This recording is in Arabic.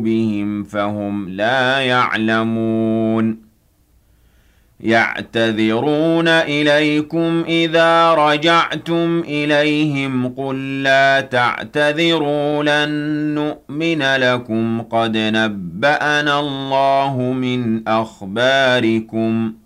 بهم فهم لا يعلمون يعتذرون إليكم إذا رجعتم إليهم قل لا تعتذروا لن نؤمن لكم قد نبأنا الله من أخباركم